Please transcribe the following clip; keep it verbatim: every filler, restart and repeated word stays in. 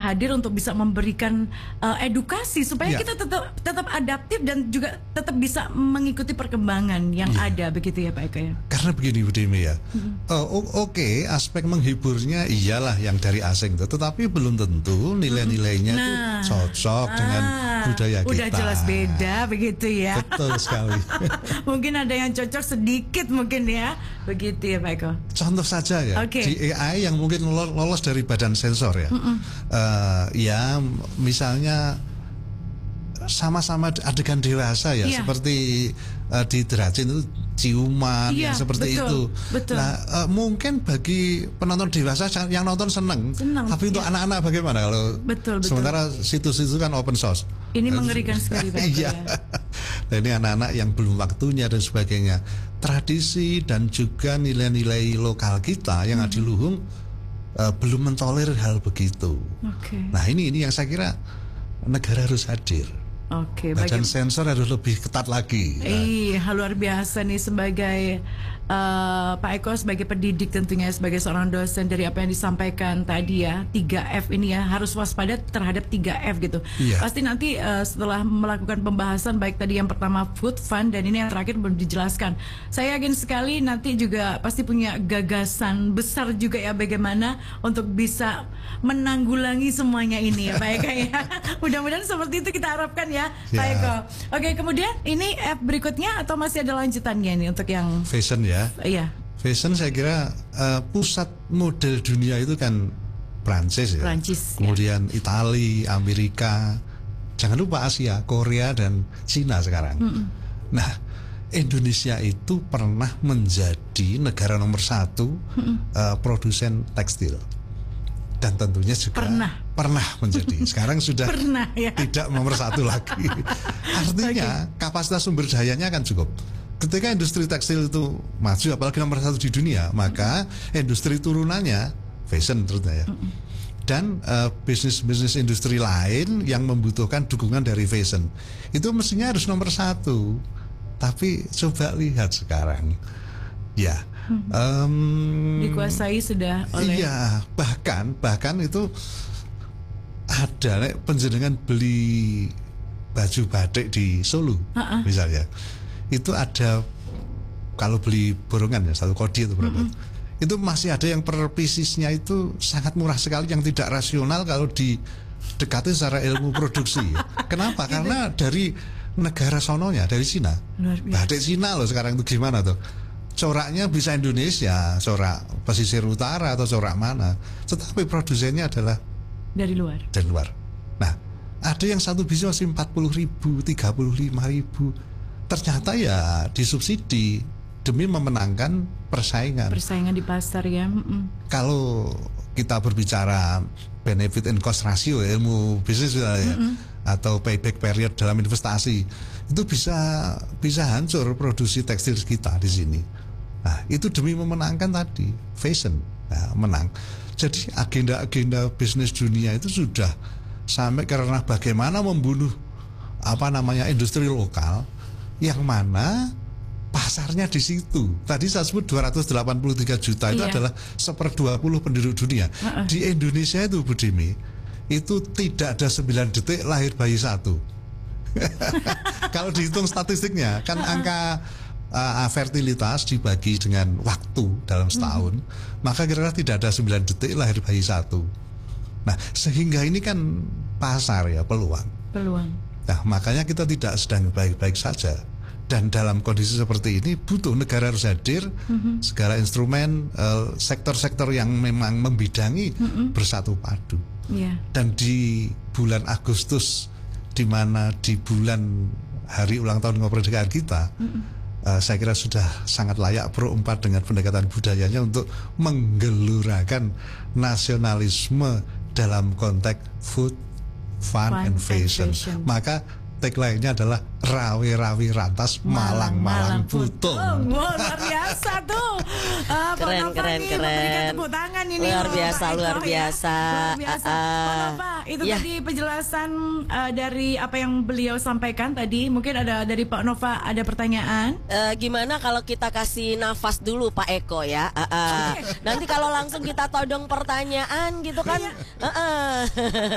hadir untuk bisa memberikan uh, edukasi supaya ya. kita tetap tetap adaptif dan juga tetap bisa mengikuti perkembangan yang ya. ada begitu ya Pak Eko ya. Karena begini Bu Demi ya, hmm. uh, oke okay, aspek menghiburnya iyalah yang dari asing itu, tetapi belum tentu nilai-nilainya itu nah, cocok ah, dengan budaya kita. Udah jelas beda begitu ya. Betul sekali. Mungkin ada yang cocok sedikit mungkin ya, begitu ya Pak Eko. Contoh saja ya, okay. di A I yang mungkin lolos dari badan sensor ya, uh, ya misalnya sama-sama adegan dewasa ya, yeah. seperti uh, di Dracin itu ciuman yeah, yang seperti betul, itu. Betul. Nah uh, mungkin bagi penonton dewasa yang nonton seneng, seneng tapi untuk anak-anak yeah. bagaimana kalau betul, betul. sementara situs itu kan open source. Ini mengerikan sekali Pak Eko ya. Nah, ini anak-anak yang belum waktunya dan sebagainya. Tradisi dan juga nilai-nilai lokal kita yang hmm. adiluhung uh, belum mentolerir hal begitu. Okay. Nah ini ini yang saya kira negara harus hadir. Oke, badan bagi... sensor harus lebih ketat lagi. Iya, nah. luar biasa nih sebagai uh, Pak Eko sebagai pendidik tentunya sebagai seorang dosen dari apa yang disampaikan tadi ya, tiga F ini ya, harus waspada terhadap tiga F gitu. Iya. Pasti nanti uh, setelah melakukan pembahasan baik tadi yang pertama food, fun, dan ini yang terakhir belum dijelaskan. Saya yakin sekali nanti juga pasti punya gagasan besar juga ya bagaimana untuk bisa menanggulangi semuanya ini ya Pak Eko ya. Mudah-mudahan seperti itu kita harapkan ya. Ya, Pak Eko. Oke, kemudian ini F berikutnya atau masih ada lanjutannya nih untuk yang fashion ya? Iya. Fashion saya kira uh, pusat model dunia itu kan Prancis ya. Prancis. Kemudian ya. Italia, Amerika, jangan lupa Asia, Korea dan Cina sekarang. Mm-mm. Nah, Indonesia itu pernah menjadi negara nomor satu uh, produsen tekstil. Dan tentunya juga pernah, pernah menjadi. Sekarang sudah pernah, ya. tidak nomor satu lagi. Artinya okay. kapasitas sumber dayanya akan cukup. Ketika industri tekstil itu maju, apalagi nomor satu di dunia, maka industri turunannya fashion terutama ya. Dan uh, bisnis-bisnis industri lain yang membutuhkan dukungan dari fashion itu mestinya harus nomor satu. Tapi coba lihat sekarang, ya. Um, dikuasai sudah oleh iya bahkan bahkan itu ada nek penjenengan beli baju batik di Solo uh-uh. misalnya itu ada kalau beli borongan ya satu kodi itu berapa mm-hmm. itu masih ada yang per piecesnya itu sangat murah sekali yang tidak rasional kalau didekati secara ilmu produksi. Kenapa? Karena dari negara sononya dari Cina batik Cina loh sekarang itu gimana tuh coraknya bisa Indonesia, corak pesisir utara atau corak mana, tetapi produsennya adalah dari luar. Dari luar. Nah, ada yang satu biji masih empat puluh ribu, tiga puluh lima ribu. Ternyata ya disubsidi demi memenangkan persaingan. Persaingan di pasar ya. Mm-mm. Kalau kita berbicara benefit and cost ratio, ilmu bisnis ya, mm-mm. atau payback period dalam investasi, itu bisa bisa hancur produksi tekstil kita di sini. Nah, itu demi memenangkan tadi fashion, nah, menang. Jadi agenda-agenda bisnis dunia itu sudah sampai karena bagaimana membunuh apa namanya industri lokal yang mana pasarnya di situ. Tadi saya sebut dua ratus delapan puluh tiga juta itu iya. adalah seperdua puluh penduduk dunia. Uh-uh. Di Indonesia itu Bu Demi, itu tidak ada sembilan detik lahir bayi satu. Kalau dihitung statistiknya kan uh-uh. angka Uh, fertilitas dibagi dengan waktu dalam setahun, mm-hmm. maka kira-kira tidak ada sembilan detik lahir bayi satu. Nah, sehingga ini kan pasar ya, peluang. Peluang. Nah, makanya kita tidak sedang baik-baik saja. Dan dalam kondisi seperti ini butuh negara harus hadir, mm-hmm. segala instrumen, uh, sektor-sektor yang memang membidangi mm-hmm. bersatu padu. Yeah. Dan di bulan Agustus, di mana di bulan hari ulang tahun kemerdekaan kita, mm-hmm. Uh, saya kira sudah sangat layak Pro empat dengan pendekatan budayanya untuk menggelurakan nasionalisme dalam konteks food, fun, fun and fashion. fashion. Maka tagline-nya adalah rawe-rawe rantas malang-malang putung. Oh, luar biasa tuh. Uh, keren, keren, keren. Tepuk tangan ini. Luar biasa, Pak luar Eko, biasa. Ya. Luar biasa. Uh, Pak Nova, itu ya. Tadi penjelasan uh, dari apa yang beliau sampaikan tadi. Mungkin ada dari Pak Nova ada pertanyaan. Uh, gimana kalau kita kasih nafas dulu Pak Eko ya? Uh, uh. Okay. Nanti kalau langsung kita todong pertanyaan gitu kan? Uh, uh.